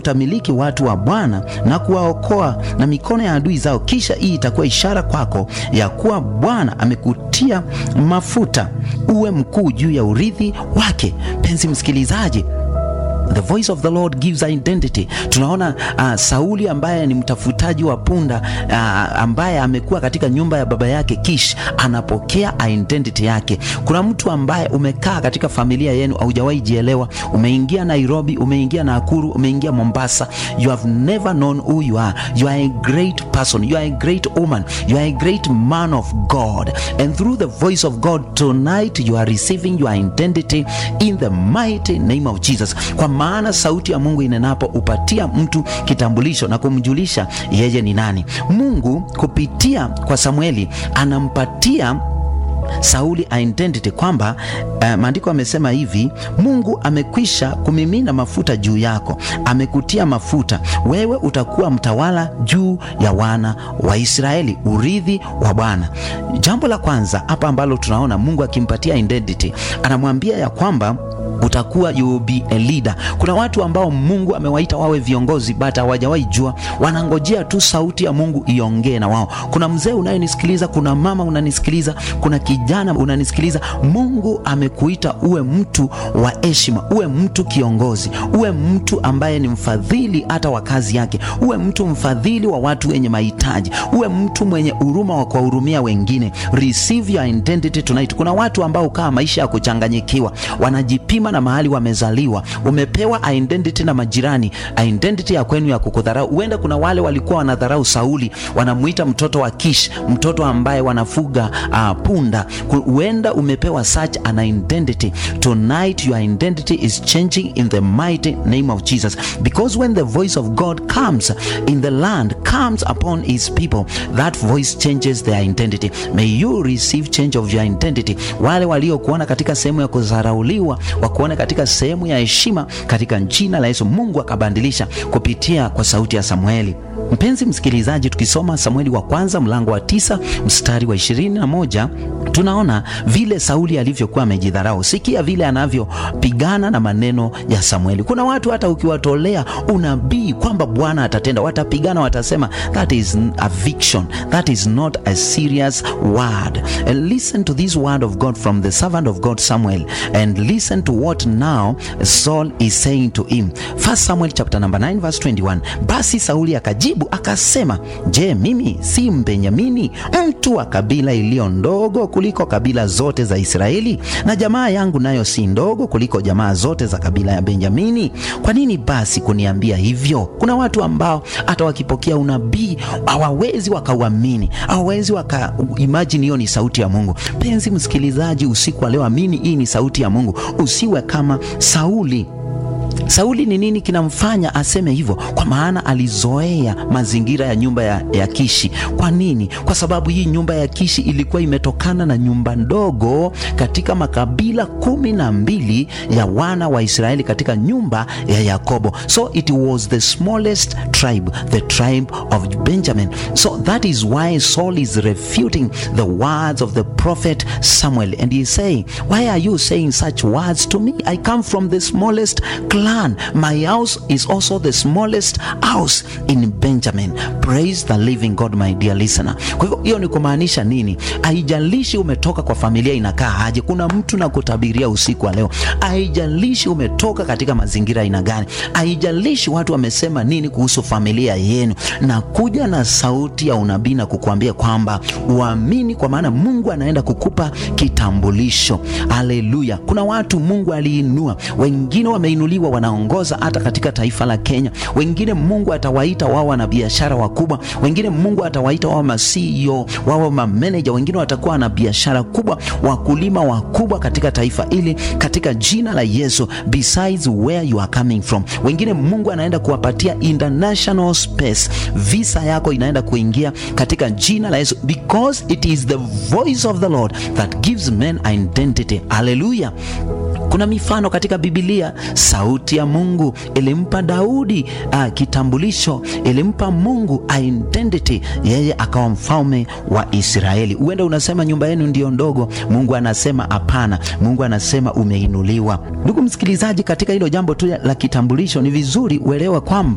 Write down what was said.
utamiliki watu wa Bwana na kuwaokoa na mikono ya adui zao. Kisha hii itakuwa ishara kwako ya kuwa Bwana amekutia mafuta uwe mkuu juu ya urithi wake. Penzi msikilizaji, the voice of the Lord gives identity. Tunaona Sauli ambaye ni mtafutaji wa punda, ambaye amekuwa katika nyumba ya baba yake Kish, anapokea identity yake. Kuna mtu ambaye umekaa katika familia yenu haujawahi jielewa, umeingia Nairobi, umeingia Nakuru, umeingia Mombasa, you have never known who you are. You are a great person, you are a great woman, you are a great man of God, and through the voice of God tonight you are receiving your identity in the mighty name of Jesus. Kwa maana sauti ya Mungu inenapo upatia mtu kitambulisho na kumjulisha yeye ni nani. Mungu kupitia kwa Samueli anampatia Sauli identity kwamba maandiko amesema hivi: Mungu amekwisha kumimina mafuta juu yako, amekutia mafuta, wewe utakuwa mtawala juu ya wana wa Israeli, urithi wa Bwana. Jambo la kwanza hapa ambalo tunaona Mungu akimpatia identity, anamwambia ya kwamba utakuwa, you will be a leader. Kuna watu ambao Mungu amewaita wawe viongozi but hawajawahi jua, wanangojea tu sauti ya Mungu iongee na wao. Kuna mzee unayenisikiliza, kuna mama unanisikiliza, kuna kijana unanisikiliza. Mungu amekuita uwe mtu wa heshima, uwe mtu kiongozi, uwe mtu ambaye ni mfadhili hata wa kazi yake, uwe mtu mfadhili wa watu wenye mahitaji, uwe mtu mwenye huruma wa kuwahurumia wengine. Receive your identity tonight. Kuna watu ambao kaa maisha ya kuchanganyikiwa, wanajipima na mahali wamezaliwa. Umepewa identity na majirani, identity ya kwenu ya kukudharau. Huenda kuna wale walikuwa wanadharau Sauli, wanamuita mtoto wa Kish, mtoto ambaye wanafuga punda. Huenda umepewa such an identity. Tonight your identity is changing in the mighty name of Jesus, because when the voice of God comes in the land, comes upon his people, that voice changes their identity. May you receive change of your identity. Wale waliokuona katika sehemu ya kudharauliwa wakuone katika sehemu ya heshima, katika jina la Yesu. Mungu akabandilisha kupitia kwa sauti ya Samueli. Mpenzi msikilizaji, tukisoma Samueli wa kwanza mlango wa 9 mstari wa 21, tunaona vile Sauli alivyokuwa amejidharau. Sikia vile anavyopigana na maneno ya Samueli. Kuna watu hata ukiwatolea unabii kwamba Bwana atatenda, watapigana, watasema that is a fiction, that is not a serious word. And listen to this word of God from the servant of God Samuel, and listen to what now Saul is saying to him. 1 Samuel chapter number 9 verse 21. Basi Sauli akajibu akasema, je, mimi si Mbenyamini, mtu wa kabila iliyo ndogo kuliko kabila zote za Israeli, na jamaa yangu nayo si ndogo kuliko jamaa zote za kabila ya Benjamini? Kwa nini basi kuniambia hivyo? Kuna watu ambao hata wakipokea unabii hawawezi wakauamini, hawawezi imagine hiyo ni sauti ya Mungu. Penzi msikilizaji, usiku wa leo amini hii ni sauti ya Mungu. Usiwe kama Sauli. Sauli ni nini kinamfanya aseme hivyo? Kwa maana alizoea mazingira ya nyumba ya Kishi. Kwa nini? Kwa sababu hii nyumba ya Kishi ilikuwa imetokana na nyumba ndogo katika makabila 12 ya wana wa Israeli katika nyumba ya Yakobo. So it was the smallest tribe, the tribe of Benjamin. So that is why Saul is refuting the words of the prophet Samuel, and he is saying, why are you saying such words to me? I come from the smallest clan. My house is also the smallest house in Benjamin. Praise the living God, my dear listener. Kwa hivyo hiyo ni kumaanisha nini? Haijalishi umetoka kwa familia inakaa aje. Kuna mtu na kutabiria usiku wa leo. Haijalishi umetoka katika mazingira ina gani. Haijalishi watu wamesema nini kuhusu familia yenu. Na kuja na sauti ya unabii na kukuambia kwamba uamini, kwa maana Mungu anaenda kukupa kitambulisho. Haleluya. Kuna watu Mungu aliinua, wengine wameinuliwa, wanaongoza hata katika taifa la Kenya. Wengine Mungu atawaita wao na biashara wakubwa, wengine Mungu atawaita wao CEO, wao manager, wengine watakuwa na biashara kubwa, wakulima wakubwa katika taifa hili katika jina la Yesu, besides where you are coming from. Wengine Mungu anaenda kuwapatia international space, visa yako inaenda kuingia katika jina la Yesu, because it is the voice of the Lord that gives men identity. Hallelujah. Kuna mifano katika Biblia. Sauti ya Mungu ilimpa Daudi kitambulisho, ilimpa Mungu identity, yeye akawa mfalme wa Israeli. Uenda unasema nyumba yenu ndio ndogo. Mungu anasema hapana. Mungu anasema umeinuliwa. Ndugu msikilizaji, katika hilo jambo tu la kitambulisho, ni vizuri uelewe kwamba